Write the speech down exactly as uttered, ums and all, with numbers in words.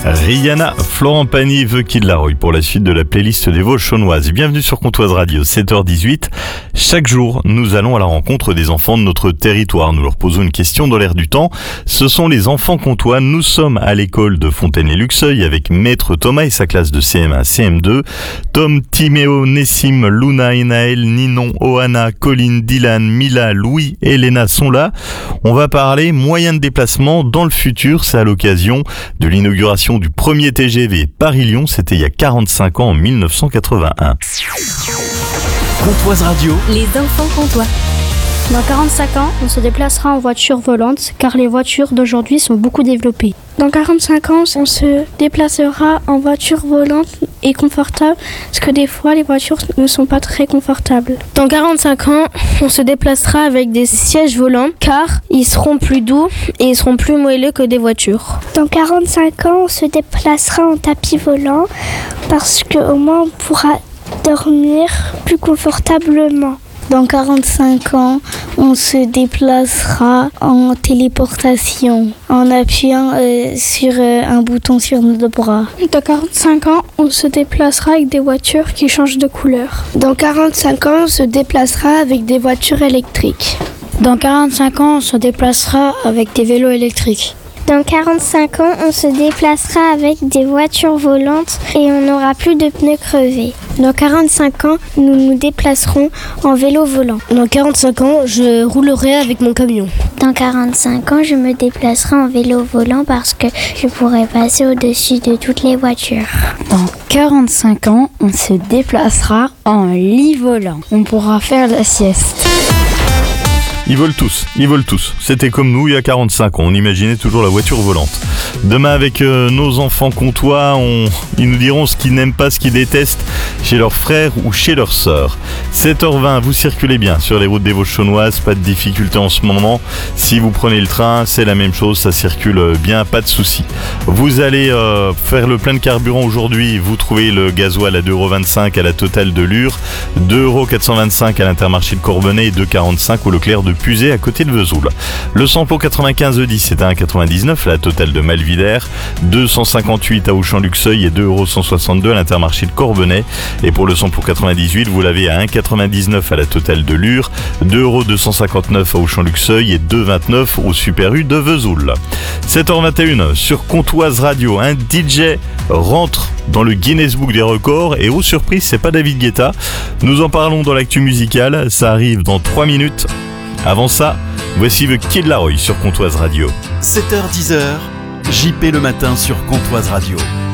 Rihanna, Florent Pagny, The Kid Laroi pour la suite de la playlist des Vosges chaunoises. Bienvenue sur Comtoise Radio, sept heures dix-huit. Chaque jour, nous allons à la rencontre des enfants de notre territoire. Nous leur posons une question dans l'air du temps. Ce sont les enfants comtois. Nous sommes à l'école de Fontaine-et-Luxeuil avec Maître Thomas et sa classe de C M un C M deux. Tom, Timéo, Nessim, Luna, Enaël, Ninon, Ohana, Colline, Dylan, Mila, Louis et Léna sont là. On va parler moyens de déplacement dans le futur. C'est à l'occasion de l'inauguration du premier T G V Paris-Lyon. C'était il y a quarante-cinq ans, en mille neuf cent quatre-vingt-un. Comtoise Radio. Les enfants comtois. Dans quarante-cinq ans, on se déplacera en voiture volante car les voitures d'aujourd'hui sont beaucoup développées. Dans quarante-cinq ans, on se déplacera en voiture volante et confortable parce que des fois les voitures ne sont pas très confortables. Dans quarante-cinq ans, on se déplacera avec des sièges volants car ils seront plus doux et ils seront plus moelleux que des voitures. Dans quarante-cinq ans, on se déplacera en tapis volant parce qu'au moins on pourra dormir plus confortablement. Dans quarante-cinq ans, on se déplacera en téléportation en appuyant euh, sur euh, un bouton sur nos bras. Dans quarante-cinq ans, on se déplacera avec des voitures qui changent de couleur. Dans quarante-cinq ans, on se déplacera avec des voitures électriques. Dans quarante-cinq ans, on se déplacera avec des vélos électriques. Dans quarante-cinq ans, on se déplacera avec des voitures volantes et on n'aura plus de pneus crevés. Dans quarante-cinq ans, nous nous déplacerons en vélo volant. Dans quarante-cinq ans, je roulerai avec mon camion. Dans quarante-cinq ans, je me déplacerai en vélo volant parce que je pourrai passer au-dessus de toutes les voitures. Dans quarante-cinq ans, on se déplacera en lit volant. On pourra faire la sieste. Ils volent tous, ils volent tous. C'était comme nous il y a quarante-cinq ans, on imaginait toujours la voiture volante. Demain avec euh, nos enfants comtois, on... ils nous diront ce qu'ils n'aiment pas, ce qu'ils détestent chez leurs frères ou chez leurs sœurs. sept heures vingt, vous circulez bien sur les routes des Vosges chaunoises, pas de difficulté en ce moment. Si vous prenez le train, c'est la même chose, ça circule bien, pas de souci. Vous allez euh, faire le plein de carburant aujourd'hui, vous trouvez le gasoil à deux euros vingt-cinq à la Total de Lure, deux euros quatre cent vingt-cinq à l'Intermarché de Corbonnet et deux euros quarante-cinq au Leclerc de Pusey à côté de Vesoul. Le samplon quatre-vingt-quinze E dix c'est à un euro quatre-vingt-dix-neuf à la Total de Malvillers, deux cent cinquante-huit à Auchan-Luxeuil et deux euros cent soixante-deux à l'Intermarché de Corbonnet. Et pour le samplon quatre-vingt-dix-huit, vous l'avez à un euro quatre-vingt-dix-neuf à la Total de Lure, deux euros deux cent cinquante-neuf à Auchan-Luxeuil et deux euros vingt-neuf au Super U de Vesoul. sept heures vingt et une sur Comtoise Radio, un D J rentre dans le Guinness Book des records et aux surprises, c'est pas David Guetta. Nous en parlons dans l'actu musicale, ça arrive dans trois minutes. Avant ça, voici The Kid Laroi sur Comtoise Radio. sept heures dix, J P le matin sur Comtoise Radio.